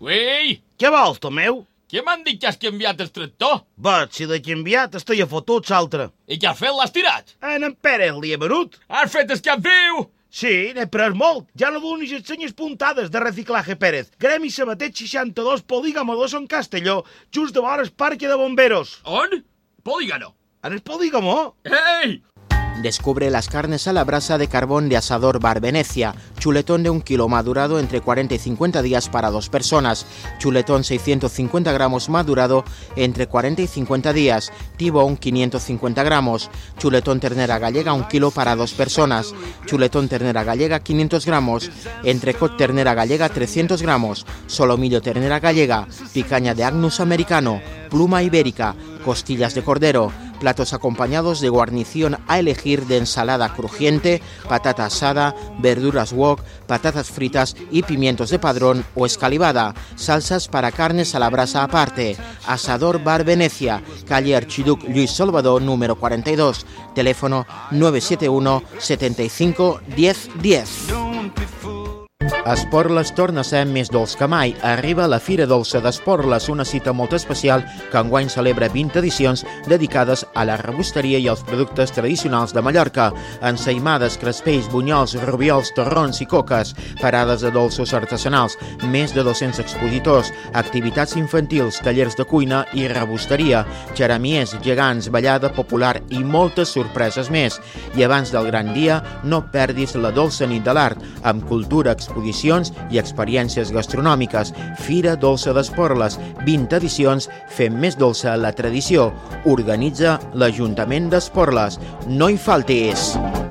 Ui! Què vols, Tomeu? Què m'han dit que has canviat el tractor? Bet, si l'he canviat, estic a fotut l'altre. I què has fet? L'has tirat? En Pere li he venut. Has fet el cap viu! Sí, n'he pres molt. Ja no dono ni les senyes puntades de Reciclaje Pérez. Gremi Sabatet 62, Polígamo 2 en Castelló, just de vora el Parque de Bomberos. On? Polígono. En el Polígamo? Ei! Descubre las carnes a la brasa de carbón de Asador Bar Venecia. Chuletón de 1 kilo madurado entre 40 y 50 días para 2 personas. Chuletón 650 gramos madurado entre 40 y 50 días. Tibón 550 gramos. Chuletón ternera gallega 1 kilo para 2 personas. Chuletón ternera gallega 500 gramos. Entrecot ternera gallega 300 gramos. Solomillo ternera gallega. Picaña de Agnus americano. Pluma ibérica. Costillas de cordero. Platos acompañados de guarnición a elegir de ensalada crujiente, patata asada, verduras wok, patatas fritas y pimientos de padrón o escalivada. Salsas para carnes a la brasa aparte. Asador Bar Venecia, calle Archiduc Lluís Salvador, número 42. Teléfono 971 75 10 10. Esporles torna a ser més dolç que mai. Arriba la Fira Dolça d'Esporles, una cita molt especial que enguany celebra 20 edicions dedicades a la rebosteria i als productes tradicionals de Mallorca. Ensaïmades, crespells, bunyols, rubiols, torrons i coques, parades de dolços artesanals, més de 200 expositors, activitats infantils, tallers de cuina i rebosteria, xeramiers, gegants, ballada popular i moltes sorpreses més. I abans del gran dia, no perdis la dolça nit de l'art, amb cultura, exposicions i experiències gastronòmiques. Fira Dolça d'Esporles, 20 edicions, fem més dolça la tradició. Organitza l'Ajuntament d'Esporles. No hi faltis!